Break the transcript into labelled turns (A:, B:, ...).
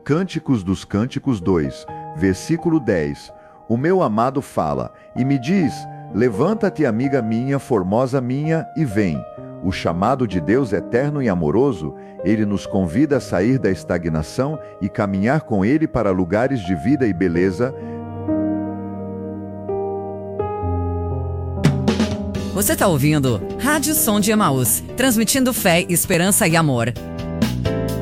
A: Cânticos dos Cânticos 2, versículo 10. O meu amado fala e me diz: levanta-te, amiga minha, formosa minha, e vem. O chamado de Deus eterno e amoroso, Ele nos convida a sair da estagnação e caminhar com Ele para lugares de vida e beleza.
B: Você está ouvindo Rádio Som de Emaús, transmitindo fé, esperança e amor.